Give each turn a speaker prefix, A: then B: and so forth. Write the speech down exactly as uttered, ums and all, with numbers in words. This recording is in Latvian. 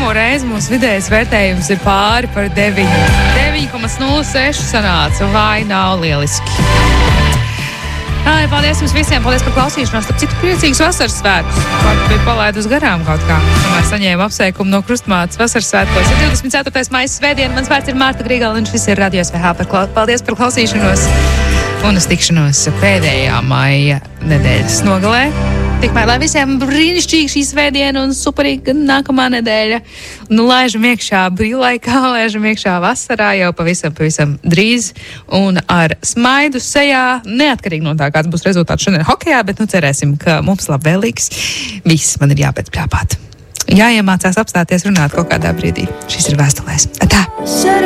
A: pirmo reizi mūsu vidējais vērtējums ir pāri par deviņi. deviņi komats nulle seši sanāca. Vai nav lieliski? Ai, paldies jums visiem, paldies par klausīšanos. Tāpēc citu priecīgus vasaras svētkus. Kādu bija palaidus garām kaut kā. Tomēr saņēmu apsveikumu no Krustmātes vasaras svētkos. Ir divdesmit ceturtais maija svētdiena. Mans vārds ir Mārta Grigaliņš. Šis ir Radio S V H. Paldies par klausīšanos. Un uz tikšanos pēdējā maija nedēļas nogalē. Tikmēr, lai visiem brīnišķīgi šī svētdiena un superīga nākamā nedēļa. Nu, laižam iekšā brīvlaikā, laižam iekšā vasarā jau pavisam, pavisam drīz. Un ar smaidu sejā, neatkarīgi no tā, kāds būs rezultāts šodien hokejā, bet nu cerēsim, ka mums labvēlīgs. Viss man ir jāpēc pļāpāt. Jāiemācās apstāties runāt kaut kādā brīdī. Šis ir Vēstulēs. Tā!